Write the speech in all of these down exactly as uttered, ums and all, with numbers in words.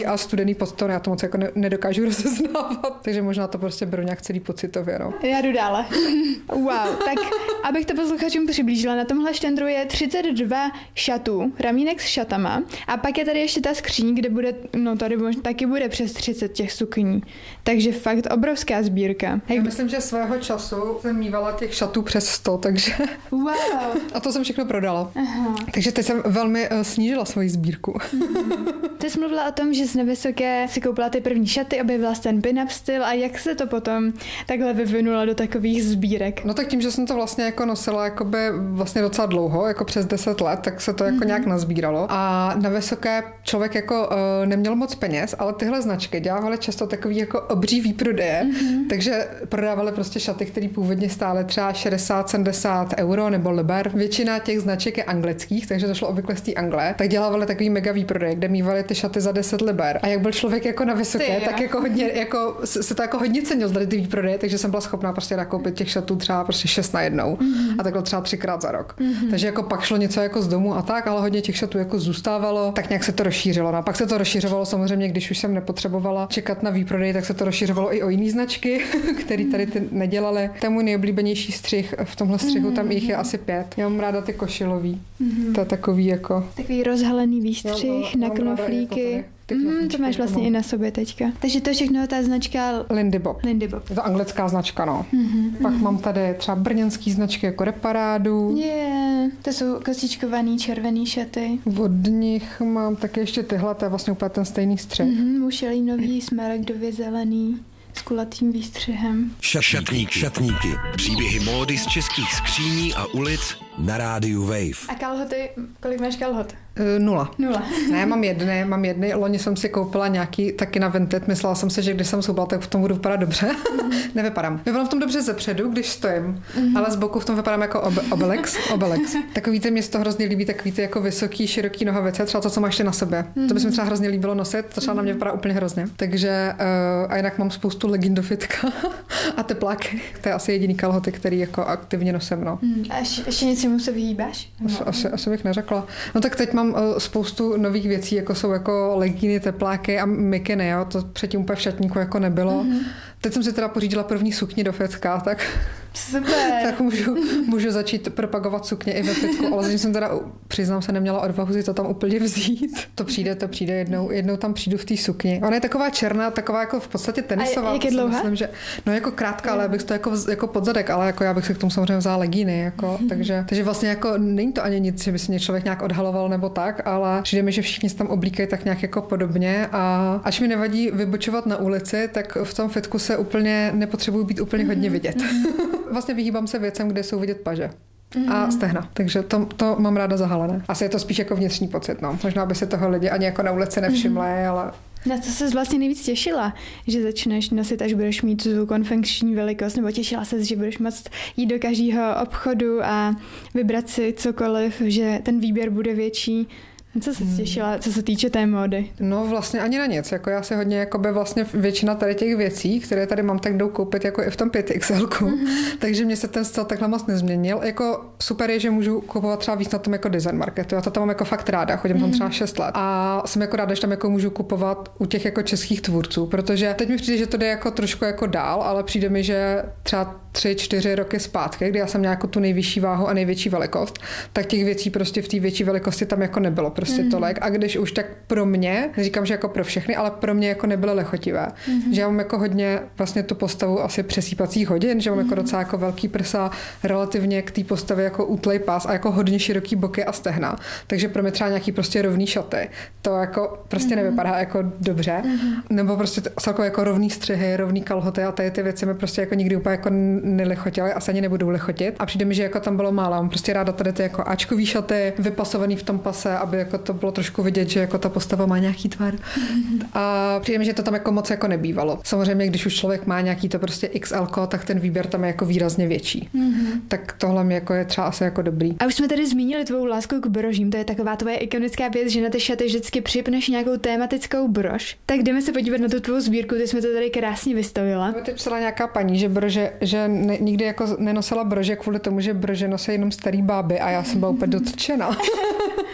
a studený podton, já to moc jako ne- nedokážu rozeznávat, takže možná to prostě beru nějak celý pocitově, no. Já jdu dále. Wow, tak abych to posluchačům přiblížila, na tomhle štendru je třicet dva šatů, ramínek s šatama a pak je tady ještě ta skříň, kde bude, no tady možná taky bude přes třicet těch sukní, takže fakt obrovská sbírka. Já myslím, že svého času jsem mívala těch šatů přes sto, takže... Wow. A to jsem všechno prodala. Aha. Takže teď jsem velmi uh, snížila svoji sbírku. Ty jsi mluvila o tom, že jsi na Vysoké si koupila ty první šaty, objevila jsi ten pin-up styl a jak se to potom takhle vyvinula do takových sbírek? No tak tím, že jsem to vlastně jako nosila jakoby vlastně docela dlouho, jako přes deset let, tak se to jako mm-hmm. nějak nazbíralo. A na Vysoké člověk jako uh, neměl moc peněz, ale tyhle značky dělávaly často takový jako obří výprodeje, mm-hmm. takže prodávaly prostě šaty, které původně stály třeba šedesát sedmdesát euro nebo liber. Většina těch značek je anglických, takže to šlo obvykle z té Anglie, tak dělávali takový mega výprodej, kde mývali ty šaty za deset liber. A jak byl člověk jako na Vysoké, ty, tak jako hodně, jako se to jako hodně cenil tady ty výprodeje, takže jsem byla schopná prostě nakoupit těch šatů třeba prostě šest na jednou mm-hmm. a takhle třeba třikrát za rok. Mm-hmm. Takže jako pak šlo něco jako z domu a tak, ale hodně těch šatů jako zůstávalo, tak nějak se to rozšířilo. No a pak se to rozšiřovalo samozřejmě, když už jsem nepotřebovala čekat na výprodej, tak se to rozšiřovalo i o jiné značky, které tady ty nedělaly. To je můj nejoblíbenější střih. V tomhle střihu mm-hmm. tam jich je asi pět. Já mám ráda ty košilový. Mm-hmm. To je takový jako... Takový rozhalený výstřih na knoflíky. Mm, to máš vlastně i na sobě teďka. Takže to všechno je ta značka Lindy Bob. Lindy Bob. Je to anglická značka, no. Mm-hmm. Pak mm-hmm. mám tady třeba brněnský značky jako Reparádu. Yeah. To jsou kostičkovaný červený šaty. Od nich mám taky ještě tyhle, to je vlastně úplně ten stejný střih. Mm-hmm. Mušelinový, smaragdově zelený. S kulatým výstřihem. Šatníky. Šatníky. Příběhy módy z českých skříní a ulic na rádiu Wave. A kalhoty, kolik máš kalhot? Uh, nula. Nula. Ne, mám jedny, mám jedny. Loni jsem si koupila nějaký taky na Vinted. Myslela jsem si, že když jsem soubala, tak v tom budu vypadat dobře. Mm-hmm. Nevypadám. Vypadám v tom dobře zepředu, když stojím, mm-hmm. ale z boku v tom vypadám jako ob- Obelix. Obelix. Takový ty mě z toho hrozně líbí, takový ty jako vysoký, široký nohavice, třeba to, co máš ty na sobě. Mm-hmm. To by se mi třeba hrozně líbilo nosit, to třeba mm-hmm. na mě vypadá úplně hrozně. Takže uh, a jinak mám spoustu legin do fitka a tepláky. To je asi jediný kalhoty, který jako aktivně nosím, no. Mm. A ještě, ještě něčemu se vyhýbáš? Asi, asi, asi bych neřekla. No tak teď mám uh, spoustu nových věcí, jako jsou jako legíny, tepláky a mikiny, jo. To předtím úplně v šatníku jako nebylo. Mm-hmm. Teď jsem si teda pořídila první sukni do fitka, tak... Super. tak můžu, můžu začít propagovat sukně i ve fitku, ale zatím jsem teda, přiznám se, neměla odvahu si to tam úplně vzít. To přijde, to přijde jednou, jednou tam přijdu v té sukni. Ona je taková černá, taková jako v podstatě tenisová. A jak je dlouhá? Myslím, že, no jako krátká, ale bych to jako, jako podzadek, ale jako já bych se k tomu samozřejmě vzala legíny, jako, mm-hmm. takže, takže vlastně jako není to ani nic, že by se mě člověk nějak odhaloval nebo tak, ale přijde mi, že všichni se tam oblíkají tak nějak jako podobně a až mi nevadí vybočovat na ulici, tak v tom fitku se úplně nepotřebuji být úplně mm-hmm. hodně vidět. Mm-hmm. Vlastně vyhýbám se věcem, kde jsou vidět paže. Mm. A stehna. Takže to, to mám ráda zahalené. Asi je to spíš jako vnitřní pocit, no. Možná by se toho lidi ani jako na ulici nevšimli, mm. ale... Na co ses vlastně nejvíc těšila? Že začneš nosit, až budeš mít tu konfekční velikost, nebo těšila ses, že budeš moct jít do každého obchodu a vybrat si cokoliv, že ten výběr bude větší? Co se těšila, co se týče té módy? No vlastně ani na nic. Jako já si hodně, jakoby vlastně většina tady těch věcí, které tady mám, tak jdou koupit jako i v tom pět X L ku. Mm-hmm. Takže mě se ten styl takhle moc nezměnil. Jako super je, že můžu kupovat třeba víc na tom jako design marketu. Já to tam mám jako fakt ráda, chodím mm-hmm. tam třeba šest let. A jsem jako ráda, že tam jako můžu kupovat u těch jako českých tvůrců, protože teď mi přijde, že to jde jako trošku jako dál, ale přijde mi, že třeba tři, čtyři roky zpátky, kdy já jsem měla jako tu nejvyšší váhu a největší velikost, tak těch věcí prostě v té větší velikosti tam jako nebylo prostě mm-hmm. tolik. A když už tak pro mě, neříkám, že jako pro všechny, ale pro mě jako nebylo lechotivé. Mm-hmm. Že já mám jako hodně vlastně tu postavu asi přesýpacích hodin, že mám mm-hmm. jako docela jako velký prsa, relativně k té postavě jako útlej pás a jako hodně široký boky a stehna. Takže pro mě třeba nějaký prostě rovný šaty. To jako prostě mm-hmm. nevypadá jako dobře. Mm-hmm. Nebo prostě celkově jako rovný střihy, rovný kalhoty a tady ty věci mi prostě jako nikdy úplně jako nelichotily, asi ani nebudou lichotit. A přijde mi, že jako tam bylo málo. Mám prostě ráda tady ty jako áčkový šaty, vypasovaný v tom pase, aby jako to bylo trošku vidět, že jako ta postava má nějaký tvar. Mm-hmm. A přijde mi, že to tam jako moc jako nebývalo. Samozřejmě, když už člověk má nějaký to prostě X L, tak ten výběr tam je jako výrazně větší. Mm-hmm. Tak tohle mi jako je třeba asi jako dobrý. A už jsme tady zmínili tvou lásku k brožím. To je taková tvoje ikonická věc, že na ty šaty vždycky připneš nějakou tématickou brož. Tak jdeme se podívat na tu tvou sbírku, ty jsme to tady krásně vystavila. Ty psala nějaká paní, že brože, že ne, nikdy jako nenosila brože kvůli tomu, že brože nosí jenom starý báby a já jsem byla úplně dotčena.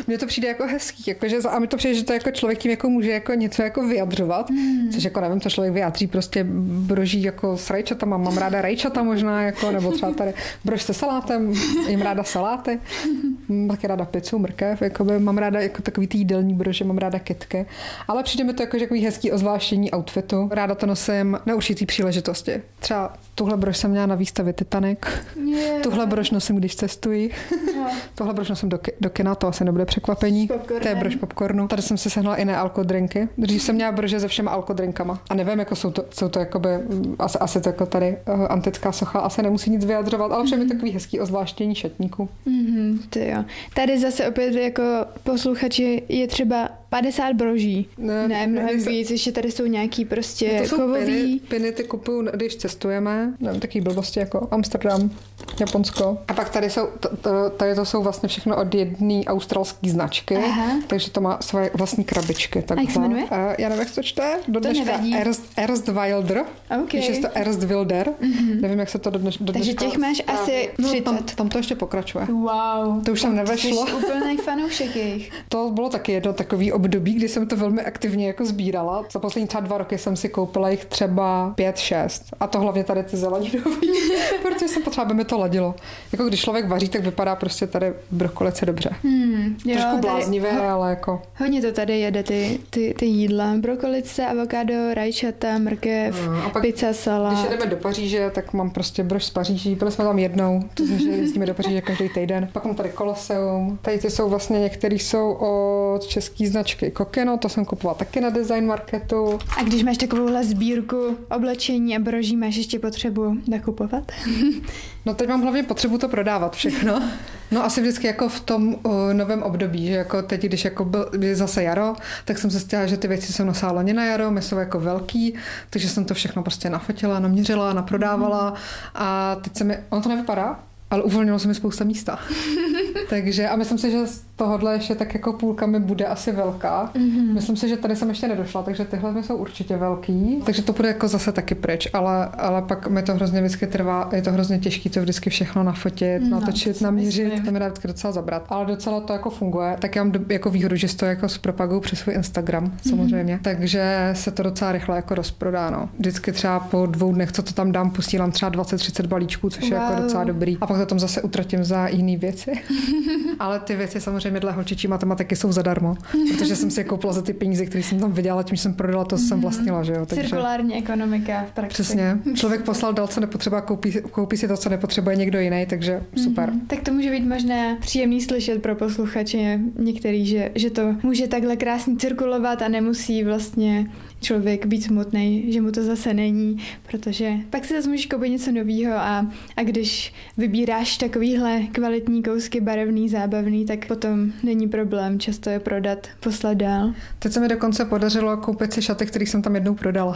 mně to přijde jako hezký, jakože, a mi to přijde, že to jako člověk tím jako může jako něco jako vyjadřovat, mm. což jako nevím, co člověk vyjádří, prostě broží jako s rajčatama, mám ráda rajčata možná, jako, nebo třeba tady brož se salátem, jim ráda saláty, mám taky ráda pizzu, mrkev, jakoby, mám ráda jako takový ty jídelní brože, mám ráda kytky, ale přijde mi to jako, že takový hezký ozvláštění outfitu. Ráda to nosím na určitý příležitosti. Třeba tuhle brož jsem měla na výstavě Titanic, yeah. tuhle brož nosím, když cestuji, yeah. tuhle brož nosím do, ki- do kina, to asi nebude překvapení. To je brož popcornu. Tady jsem si sehnala i nealkodrinky. Dřív jsem měla brože se všema alkodrinkama. A nevím, jako jsou to, jsou to jakoby, asi, asi to jako tady uh, antická socha, asi nemusí nic vyjadřovat, ale všem je takový hezký ozvláštění šatníku. Mm-hmm, to jo. Tady zase opět jako posluchači je třeba padesát broží. Ne, ne mnohem ne, víc, ještě tady jsou nějaký prostě to jsou kovový. Piny, piny ty kupuju, když cestujeme. Nevím, taky blbosti jako Amsterdam, Japonsko. A pak tady jsou, t- t- tady to jsou vlastně všechno od jedné australské značky, aha. takže to má svoje vlastní krabičky. A jak se jmenuje? Uh, já nevím, jak se to čte. Do to dneška Ernst, Ernst Wilder. Okay. Když je to Ernst Wilder. Mm-hmm. Nevím, jak se to do, dneš, do takže dneška... těch máš a, asi třicet. No, tam, tam to ještě pokračuje. Wow. To už tam nevešlo. To jsi úplný fanoušek jejich. To bylo taky jedno takový období, kdy jsem to velmi aktivně jako sbírala. Za poslední třeba dva roky jsem si koupila jich třeba pět, šest. A to hlavně tady ty zeleninový, protože jsem potřeba, aby mi to ladilo. Jako když člověk vaří, tak vypadá prostě tady brokolice dobře. Hmm, jo, trošku bláznivé, tady, ale jako... Hodně to tady jede, ty, ty, ty jídla. Brokolice, avokádo, rajčata, mrkev, no, pak, pizza, salát. Když jedeme do Paříže, tak mám prostě brož z Paříží. Byli jsme tam jednou, to znamená, že jezdíme do Paříže každý týden. Pak mám tady Koloseum. Tady ty jsou vlastně, některý jsou od české značky Kokino, to jsem kupovala taky na design marketu. A když máš takovouhle sbírku oblečení a broží, máš ještě potřebu nakupovat? No teď mám hlavně potřebu to prodávat všechno. No asi vždycky jako v tom uh, novém období, že jako teď, když jako byl zase jaro, tak jsem se stihla, že ty věci jsem nosila loni na jaro, my jsou jako velký, takže jsem to všechno prostě nafotila, naměřila, naprodávala mm. a teď se mi, ono to nevypadá, ale uvolnilo se mi spousta místa. Takže a myslím si, že z tohohle ještě tak jako půlka mi bude asi velká. Mm-hmm. Myslím si, že tady jsem ještě nedošla, takže tyhle mi jsou určitě velký. Takže to bude jako zase taky pryč, ale, ale pak mi to hrozně vždycky trvá, je to hrozně těžké to vždycky všechno nafotit, no, natočit, naměřit, to mi dá vždycky docela zabrat. Ale docela to jako funguje. Tak já mám do, jako výhodu, že to jako zpropaguju přes svůj Instagram, samozřejmě. Mm-hmm. Takže se to docela rychle jako rozprodá. No. Vždycky třeba po dvou dnech, co to tam dám, posílám třeba dvacet třicet balíčků, což wow. je jako docela dobrý. A pak to tam zase utratím za jiné věci. Ale ty věci samozřejmě dle holčičí matematiky jsou zadarmo, protože jsem si je koupila za ty peníze, které jsem tam vydělala, tím, že jsem prodala to, co jsem vlastnila, že jo. Takže... Cirkulární ekonomika v praxi. Přesně. Člověk poslal dal, co nepotřebuje, koupí, koupí si to, co nepotřebuje někdo jiný, takže super. Mm-hmm. Tak to může být možná příjemný slyšet pro posluchače některý, že, že to může takhle krásně cirkulovat a nemusí vlastně člověk být smutnej, že mu to zase není, protože pak si zase můžeš koupit něco novýho a, a když vybíráš takovýhle kvalitní kousky, barevný, zábavný, tak potom není problém často je prodat, poslat dál. Teď se mi dokonce podařilo koupit si šaty, které jsem tam jednou prodala.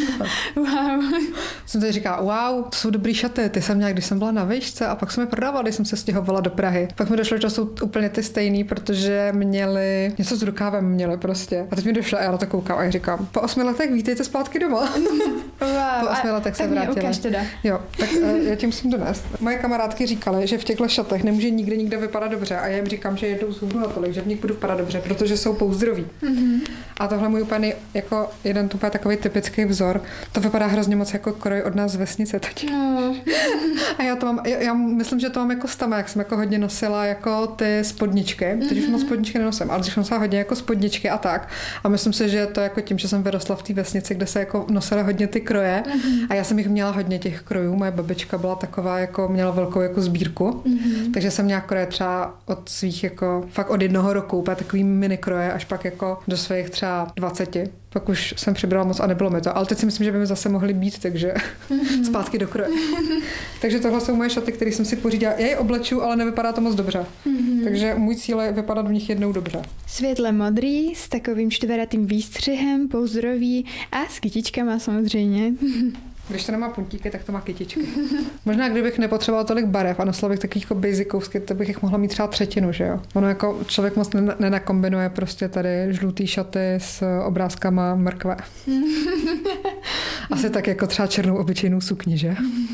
Wow. Jsem teď říkala, wow, to jsou dobrý šaty, ty jsem měla, když jsem byla na výšce a pak jsem je prodávala, když jsem se stěhovala do Prahy. Pak mi došlo, že to jsou úplně ty stejný, protože měli, něco s rukávem měli prostě. A teď mi došlo a já na to koukám a říkám, po osmi letech vítejte zpátky doma. Wow, po osmi letech se vrátila. Jo, tak já tím musím donést. Moje kamarádky říkaly, že v těchto šatech nemůže nikdy nikdo vypadat dobře a já jim říkám, že jednou zhubnu natolik, že v nich budu vypadat dobře, protože jsou pouzdroví. Mm-hmm. A tohle můj úplně jako jeden úplně takový typický vzor. To vypadá hrozně moc jako kroj od nás z vesnice teď. No. A já to mám, já, já myslím, že to mám jako stama, jak jsem jako hodně nosila jako ty spodničky. Teď mm-hmm. už moc spodničky nenosím, ale když nosila hodně jako spodničky a tak. A myslím si, že to jako tím, že jsem vyrostla v té vesnici, kde se jako nosila hodně ty kroje. Mm-hmm. A já jsem jich měla hodně těch krojů. Moje babička byla taková, jako měla velkou jako sbírku. Mm-hmm. Takže jsem měla kroje třeba od svých jako fakt od jednoho roku, úplně takový mini kroje, až pak jako do svých třeba dvaceti. Pak už jsem přibrala moc a nebylo mi to. Ale teď si myslím, že by mi zase mohly být, takže mm-hmm. zpátky do kroje. Takže tohle jsou moje šaty, které jsem si pořídila. Já je obleču, ale nevypadá to moc dobře. Mm-hmm. Takže můj cíl je vypadat v nich jednou dobře. Světle modrý, s takovým čtveratým výstřihem, pouzdrový a s kytičkama samozřejmě. Když to nemá puntíky, tak to má kytičky. Možná kdybych nepotřeboval tolik barev a nosila bych takový jako basicousky, to bych jich mohla mít třeba třetinu, že jo. Ono jako člověk moc nenakombinuje prostě tady žlutý šaty s obrázkama mrkve. Asi tak jako třeba černou obyčejnou sukni, že?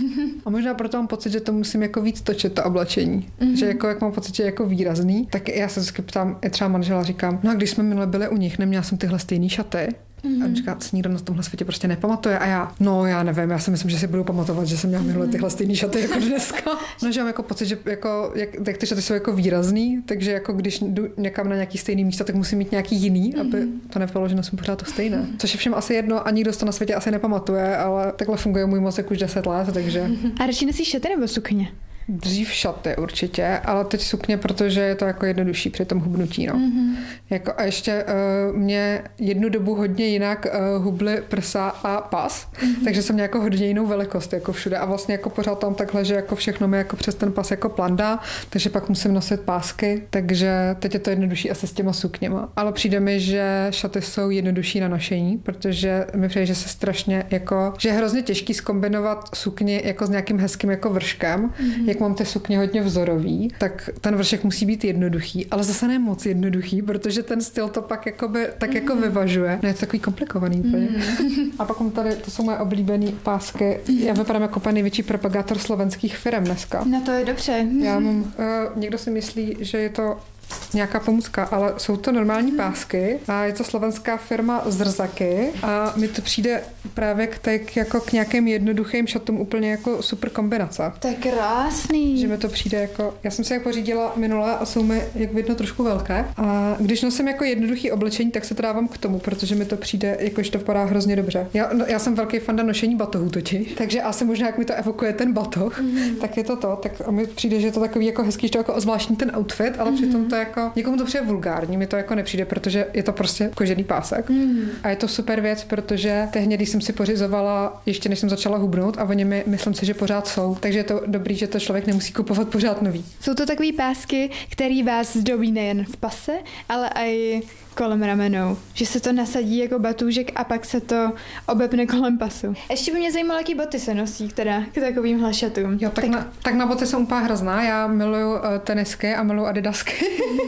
A možná proto mám pocit, že to musím jako víc točit, to oblečení. Mm-hmm. Že jako jak mám pocit, že je jako výrazný, tak já se vždycky ptám, je třeba manžela říkám, no a když jsme minule byli u nich, neměla jsem tyhle stejný šaty. Mm-hmm. A on říká, co nikdo na tomhle světě prostě nepamatuje. A já, no já nevím, já si myslím, že si budu pamatovat, že jsem měla minule tyhle stejný šaty jako dneska. No, že mám jako pocit, že jako, jak, jak ty šaty jsou jako výrazný, takže jako když jdu někam na nějaký stejný místo, tak musím mít nějaký jiný, mm-hmm. aby to nevypadalo, že nosím pořád to stejné. Což je všem asi jedno a nikdo to na světě asi nepamatuje, ale takhle funguje můj mozek už deset let, takže. A radši nosíš šaty nebo sukně? Dřív šaty určitě, ale teď sukně, protože je to jako jednodušší při tom hubnutí. No. Mm-hmm. Jako, a ještě uh, mě jednu dobu hodně jinak uh, hubly prsa a pas, mm-hmm. takže jsem měla jako hodně jinou velikost jako všude a vlastně jako pořád tam takhle, že jako všechno mi jako přes ten pas jako plandá, takže pak musím nosit pásky, takže teď je to jednodušší asi s těma sukněma. Ale přijde mi, že šaty jsou jednodušší na nošení, protože mi přijde, že se strašně jako, že je hrozně těžký zkombinovat sukni jako s nějakým hezkým jako vrškem, mm-hmm. jak mám ty sukně hodně vzorový, tak ten vršek musí být jednoduchý, ale zase ne moc jednoduchý, protože ten styl to pak jakoby, tak mm. jako vyvažuje. No je to takový komplikovaný úplně. Mm. A pak mám tady, to jsou moje oblíbené pásky. Já vypadám jako pan největší propagátor slovenských firem dneska. No to je dobře. Já mám, uh, někdo si myslí, že je to nějaká pomůcka, ale jsou to normální pásky a je to slovenská firma Zrzaky a mi to přijde právě k, tak, jako k nějakým jednoduchým šatům úplně jako super kombinace. To je krásný. Že mi to přijde jako, já jsem se je pořídila minule a jsou mi, jak vidno, trošku velké a když nosím jako jednoduchý oblečení, tak se to dávám k tomu, protože mi to přijde, jakože to vypadá hrozně dobře. Já, no, já jsem velký fanda nošení batohů totiž, takže asi možná, jak mi to evokuje ten batoh, mm. tak je to to, tak mi přijde, že je to takový jako hezký, že to jako zvláštní ten outfit, ale mm. přitom to jako, někomu to přijde vulgární, mi to jako nepřijde, protože je to prostě kožený pásek. Mm. A je to super věc, protože tehdy, když jsem si pořizovala, ještě než jsem začala hubnout a oni mi, myslím si, že pořád jsou. Takže je to dobrý, že to člověk nemusí kupovat pořád nový. Jsou to takový pásky, který vás zdobí nejen v pase, ale i kolem ramenou. Že se to nasadí jako batůžek a pak se to obepne kolem pasu. Ještě by mě zajímalo, jaký boty se nosí teda k takovým šatům. Jo, tak, tak... Na, tak na boty jsem úplně hrozná. Já miluju uh, tenisky a miluju adidasky.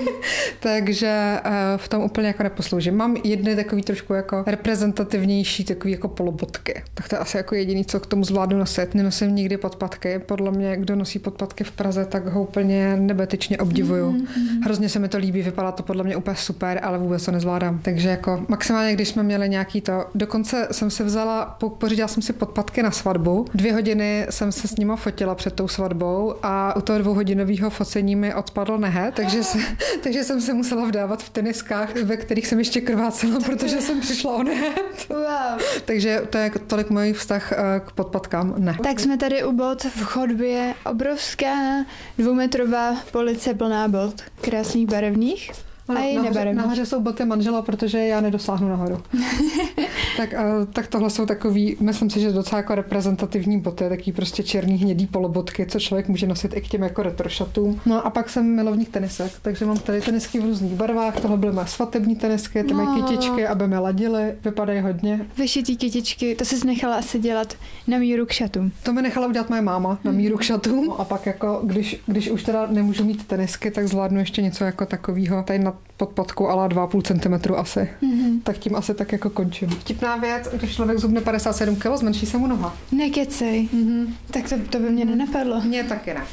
Takže uh, v tom úplně jako neposloužím. Mám jedny takový trošku jako reprezentativnější takový jako polobotky. Tak to je asi jako jediný, co k tomu zvládnu nosit. Nenosím nikdy podpatky. Podle mě, kdo nosí podpatky v Praze, tak ho úplně nebetyčně obdivuju. Mm-hmm. Hrozně se mi to líbí, vypadá to podle mě úplně super, ale vůbec to nezvládám. Takže jako maximálně, když jsme měli nějaký to, dokonce jsem si vzala, pořídila jsem si podpatky na svatbu. Dvě hodiny jsem se s nima fotila před tou svatbou a u toho dvouhodinového focení mi odpadl nehet, takže, se, takže jsem se musela vdávat v teniskách, ve kterých jsem ještě krvácela, protože jsem přišla o nehet. Wow. Takže to je tolik můj vztah k podpatkám. Ne. Tak jsme tady u bot v chodbě. Obrovská dvoumetrová police plná bot. Krásných barevných. Ano, a i nahoře, nahoře jsou boty manžela, protože já nedosáhnu nahoru. tak, tak tohle jsou takový, myslím si, že docela jako reprezentativní boty, takový prostě černý hnědý polobotky, co člověk může nosit i k těm jako retrošatům. No a pak jsem milovník tenisek, takže mám tady tenisky v různých barvách, tohle byly moje svatební tenisky, ty mají no. kytičky, aby mi ladily, vypadají hodně. Vyšitý kytičky, to jsi nechala asi dělat na míru k šatům. To mi nechala udělat moje máma na míru k šatům. No a pak jako, když, když už teda nemůžu mít tenisky, tak zvládnu ještě něco jako takového tady na podpatku ale dva a půl centimetru asi. Mm-hmm. Tak tím asi tak jako končím. Vtipná věc, když člověk zhubne padesát sedm kilo, zmenší se mu noha. Nekecej. Mm-hmm. Tak to, to by mě nenapadlo. Mně taky ne.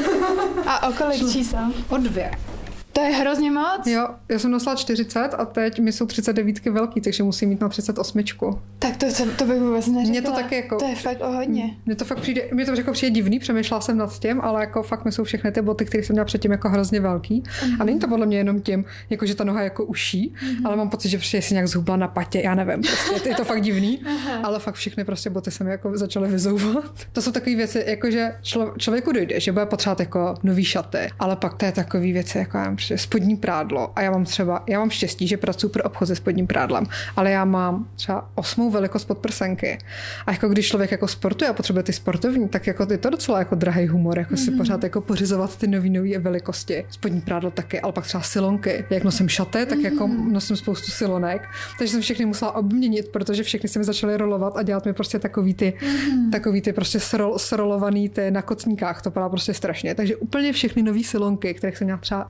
A o kolik čísel? O dvě. To je hrozně moc. Jo, já jsem nosila čtyřicet a teď mi jsou třicet devětky velký, takže musím mít na třicet osm. Tak to, to bych vůbec neřekla. Mně to taky jako... To je fakt o hodně. Mně to fakt přijde, mě to jako přijde divný, přemýšlela jsem nad tím, ale jako fakt mi jsou všechny ty boty, které jsem měla předtím jako hrozně velký. Mm-hmm. A není to podle mě jenom tím, jako že ta noha jako uší, mm-hmm. ale mám pocit, že prostě si nějak zhubla na patě, já nevím, prostě je to fakt divný, ale fakt všechny prostě boty se mi jako začaly vyzouvat. To jsou takové věci, jako že člo, člověku dojde, že bude potřebovat jako nový šaty, ale pak to je takové věci, jako já nevím, spodní prádlo. A já mám třeba, já mám štěstí, že pracuji pro obchod se spodním prádlem, ale já mám třeba osmou velikost podprsenky. A jako když člověk jako sportuje a potřebuje ty sportovní, tak jako je to docela jako drahý humor, jako mm-hmm. si pořád jako pořizovat ty nový nový velikosti. Spodní prádlo taky, ale pak třeba silonky. Jak nosím šaty, tak mm-hmm. jako nosím spoustu silonek, takže jsem všechny musela obměnit, protože všechny se mi začaly rolovat a dělat mi prostě takový ty, mm-hmm. takový ty prostě srol, srolovaný ty na kotníkách, to bylo prostě strašně. Takže úplně všechny nový silonky, kterých jsem měla třeba třicet,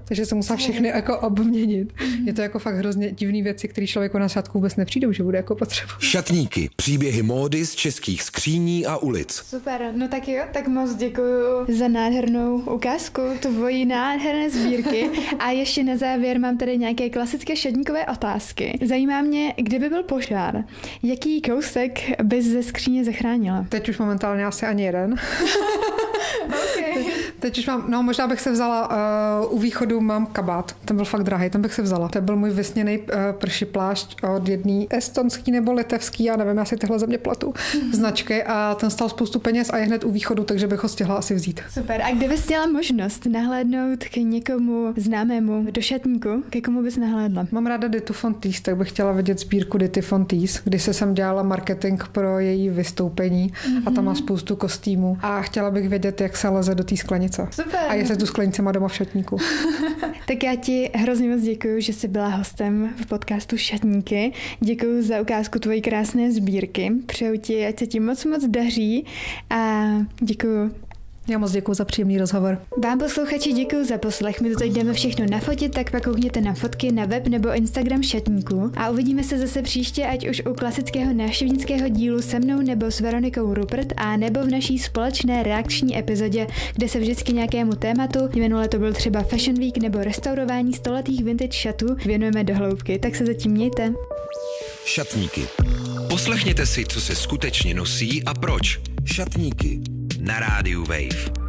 takže se musela všechny jako obměnit. Je to jako fakt hrozně divný věci, které člověku na šatku vůbec nepřijdou, že bude jako potřeba. Šatníky, příběhy módy z českých skříní a ulic. Super, no tak jo, tak moc děkuju za nádhernou ukázku tvojí nádherné sbírky a ještě na závěr mám tady nějaké klasické šatníkové otázky. Zajímá mě, kdyby byl požár, jaký kousek bys ze skříně zachránila? Teď už momentálně asi ani jeden. Okay. Teď, teď už mám, no možná bych se vzala, uh, u východu mám kabát, ten byl fakt drahý, ten bych se vzala. To byl můj vysněný uh, prší plášť od jedné estonský nebo litevský, já nevím, asi tyhle země platu, mm-hmm. značky a ten stál spoustu peněz a je hned u východu, takže bych ho stihla asi vzít. Super, a kdybys měla možnost nahlédnout k někomu známému do šatníku, ke komu bys nahlédla? Mám ráda Ditu Fontees, tak bych chtěla vidět sbírku Dity Fontees, kdy se jsem dělala marketing pro její vystoupení mm-hmm. a tam má spoustu kostýmů a chtěla bych vědět, jak se leze do té sklenice. Super. A jestli tu sklenici má doma v šatníku. Tak já ti hrozně moc děkuju, že jsi byla hostem v podcastu Šatníky. Děkuju za ukázku tvojí krásné sbírky. Přeju ti, ať se ti moc moc daří a děkuju. Já moc děkuju za příjemný rozhovor. Vám posluchači děkuju za poslech. My to teď jdeme všechno nafotit, tak pak koukněte na fotky na web nebo Instagram Šatníků a uvidíme se zase příště, ať už u klasického návštěvnického dílu se mnou nebo s Veronikou Rupert a nebo v naší společné reakční epizodě, kde se vždycky nějakému tématu, minule to byl třeba Fashion Week nebo restaurování stoletých vintage šatů, věnujeme do hloubky. Tak se zatím mějte. Šatníky. Poslechněte si, co se skutečně nosí a proč. Šatníky na rádiu Wave.